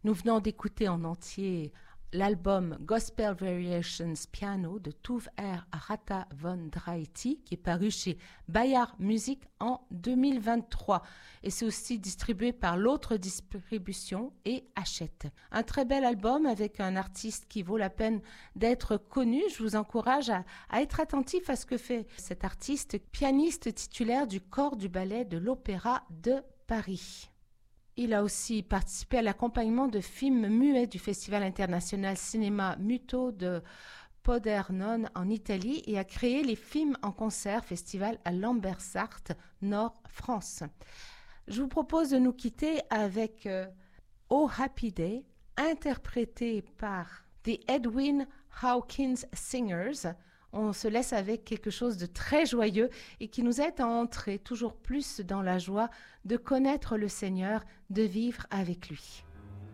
Nous venons d'écouter en entier l'album Gospel Variations Piano de Tuve Rata von Draiti qui est paru chez Bayard Music en 2023 et c'est aussi distribué par l'autre distribution et Hachette. Un très bel album avec un artiste qui vaut la peine d'être connu. Je vous encourage à être attentif à ce que fait cet artiste, pianiste titulaire du corps du ballet de l'Opéra de Paris. Il a aussi participé à l'accompagnement de films muets du Festival international Cinéma Muto de Podernone en Italie et a créé les films en concert festival à Lambersart, Nord France. Je vous propose de nous quitter avec Oh Happy Day, interprété par The Edwin Hawkins Singers. On se laisse avec quelque chose de très joyeux et qui nous aide à entrer toujours plus dans la joie de connaître le Seigneur, de vivre avec lui.